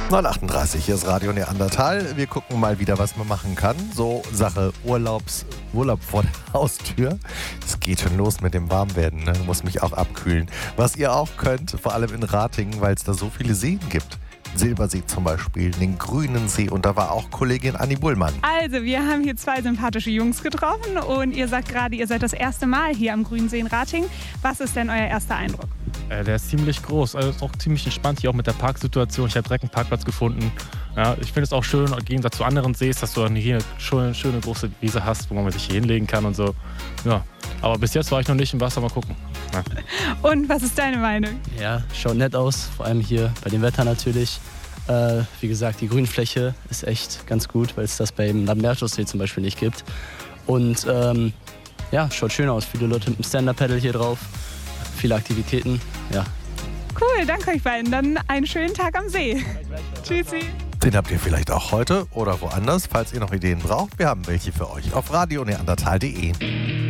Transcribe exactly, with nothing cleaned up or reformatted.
neun Uhr achtunddreißig, hier ist Radio Neandertal. Wir gucken mal wieder, was man machen kann. So Sache Urlaubs, Urlaub vor der Haustür. Es geht schon los mit dem Warmwerden, ne? Muss mich auch abkühlen. Was ihr auch könnt, vor allem in Ratingen, weil es da so viele Seen gibt. Silbersee zum Beispiel, den Grünen See, und da war auch Kollegin Anni Bullmann. Also, wir haben hier zwei sympathische Jungs getroffen und ihr sagt gerade, ihr seid das erste Mal hier am Grünen See in Ratingen. Was ist denn euer erster Eindruck? Äh, der ist ziemlich groß, also ist auch ziemlich entspannt hier auch mit der Parksituation. Ich habe direkt einen Parkplatz gefunden. Ja, ich finde es auch schön, im Gegensatz zu anderen Sees, dass du hier eine schöne, schöne große Wiese hast, wo man sich hier hinlegen kann und so. Ja, aber bis jetzt war ich noch nicht im Wasser, mal gucken. Ja. Und was ist deine Meinung? Ja, schaut nett aus, vor allem hier bei dem Wetter natürlich. Äh, wie gesagt, die Grünfläche ist echt ganz gut, weil es das beim Lambertussee zum Beispiel nicht gibt. Und ähm, ja, schaut schön aus. Viele Leute mit dem Stand-Up-Paddle hier drauf, viele Aktivitäten. Ja. Cool, danke euch beiden. Dann einen schönen Tag am See. Tschüssi. Den habt ihr vielleicht auch heute oder woanders, falls ihr noch Ideen braucht. Wir haben welche für euch auf radio neandertal punkt de.